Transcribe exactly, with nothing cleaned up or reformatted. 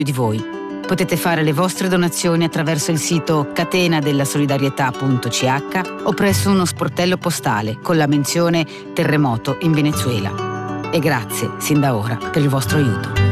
di voi. Potete fare le vostre donazioni attraverso il sito catenadellasolidarietà punto c h o presso uno sportello postale con la menzione Terremoto in Venezuela. E grazie, sin da ora, per il vostro aiuto.